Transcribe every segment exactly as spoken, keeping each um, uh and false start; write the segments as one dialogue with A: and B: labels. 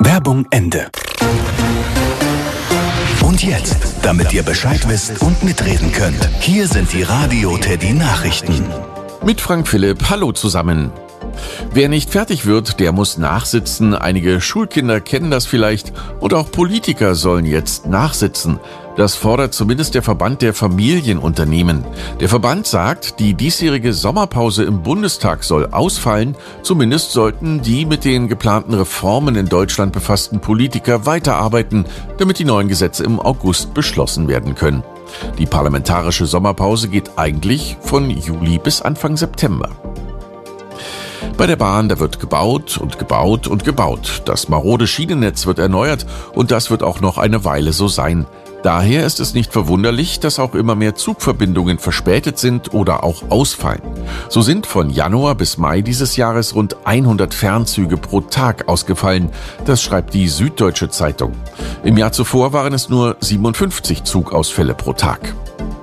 A: Werbung Ende. Und jetzt, damit ihr Bescheid wisst und mitreden könnt, hier sind die Radio Teddy Nachrichten.
B: Mit Frank Philipp, hallo zusammen. Wer nicht fertig wird, der muss nachsitzen. Einige Schulkinder kennen das vielleicht und auch Politiker sollen jetzt nachsitzen. Das fordert zumindest der Verband der Familienunternehmen. Der Verband sagt, die diesjährige Sommerpause im Bundestag soll ausfallen. Zumindest sollten die mit den geplanten Reformen in Deutschland befassten Politiker weiterarbeiten, damit die neuen Gesetze im August beschlossen werden können. Die parlamentarische Sommerpause geht eigentlich von Juli bis Anfang September. Bei der Bahn, da wird gebaut und gebaut und gebaut. Das marode Schienennetz wird erneuert und das wird auch noch eine Weile so sein. Daher ist es nicht verwunderlich, dass auch immer mehr Zugverbindungen verspätet sind oder auch ausfallen. So sind von Januar bis Mai dieses Jahres rund hundert Fernzüge pro Tag ausgefallen. Das schreibt die Süddeutsche Zeitung. Im Jahr zuvor waren es nur siebenundfünfzig Zugausfälle pro Tag.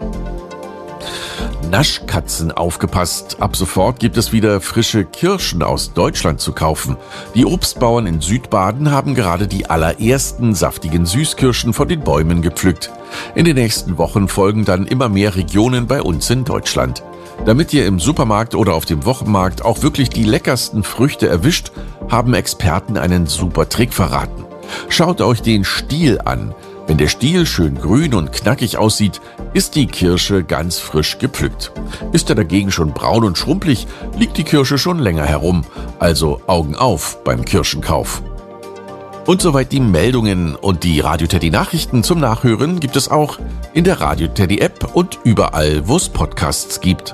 B: Naschkatzen aufgepasst. Ab sofort gibt es wieder frische Kirschen aus Deutschland zu kaufen. Die Obstbauern in Südbaden haben gerade die allerersten saftigen Süßkirschen von den Bäumen gepflückt. In den nächsten Wochen folgen dann immer mehr Regionen bei uns in Deutschland. Damit ihr im Supermarkt oder auf dem Wochenmarkt auch wirklich die leckersten Früchte erwischt, haben Experten einen super Trick verraten. Schaut euch den Stiel an. Wenn der Stiel schön grün und knackig aussieht, ist die Kirsche ganz frisch gepflückt. Ist er dagegen schon braun und schrumpelig, liegt die Kirsche schon länger herum. Also Augen auf beim Kirschenkauf. Und soweit die Meldungen und die Radio Teddy Nachrichten zum Nachhören gibt es auch in der Radio Teddy App und überall, wo es Podcasts gibt.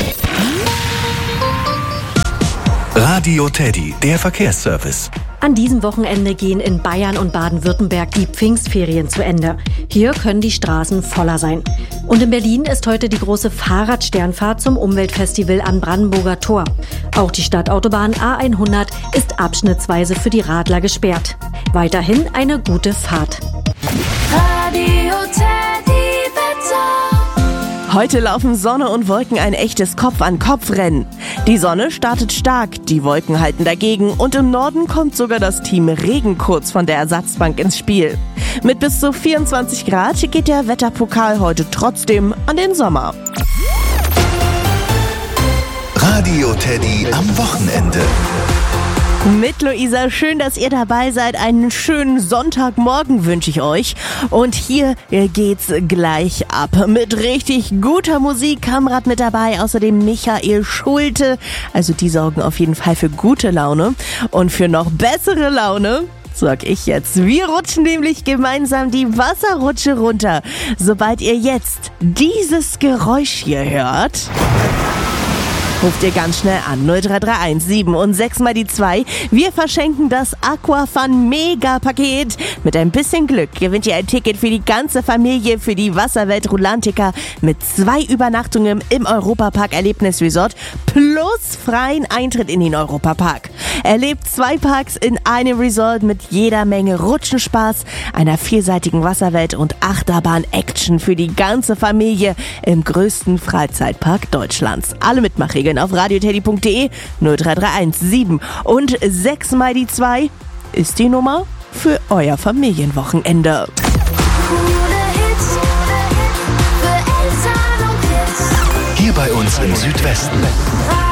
A: Radio Teddy, der Verkehrsservice.
C: An diesem Wochenende gehen in Bayern und Baden-Württemberg die Pfingstferien zu Ende. Hier können die Straßen voller sein. Und in Berlin ist heute die große Fahrradsternfahrt zum Umweltfestival am Brandenburger Tor. Auch die Stadtautobahn A hundert ist abschnittsweise für die Radler gesperrt. Weiterhin eine gute Fahrt.
D: Radio Teddy Wetter.
E: Heute laufen Sonne und Wolken ein echtes Kopf-an-Kopf-Rennen. Die Sonne startet stark, die Wolken halten dagegen und im Norden kommt sogar das Team Regen kurz von der Ersatzbank ins Spiel. Mit bis zu vierundzwanzig Grad geht der Wetterpokal heute trotzdem an den Sommer.
A: Radio Teddy am Wochenende.
E: Mit Luisa, schön, dass ihr dabei seid. Einen schönen Sonntagmorgen wünsche ich euch. Und hier geht's gleich ab. Mit richtig guter Musik, Kamrat mit dabei, außerdem Michael Schulte. Also die sorgen auf jeden Fall für gute Laune. Und für noch bessere Laune sorg ich jetzt. Wir rutschen nämlich gemeinsam die Wasserrutsche runter. Sobald ihr jetzt dieses Geräusch hier hört, ruft ihr ganz schnell an. null drei drei eins sieben und sechs mal die zwei. Wir verschenken das Aquafun Mega-Paket. Mit ein bisschen Glück gewinnt ihr ein Ticket für die ganze Familie für die Wasserwelt Rulantica mit zwei Übernachtungen im Europapark Erlebnisresort plus freien Eintritt in den Europapark. Erlebt zwei Parks in einem Resort mit jeder Menge Rutschenspaß, einer vielseitigen Wasserwelt und Achterbahn-Action für die ganze Familie im größten Freizeitpark Deutschlands. Alle Mitmachregeln auf radioteddy punkt de. null drei drei eins sieben und sechs mal die zwei ist die Nummer für euer Familienwochenende.
A: Hier bei uns im Südwesten.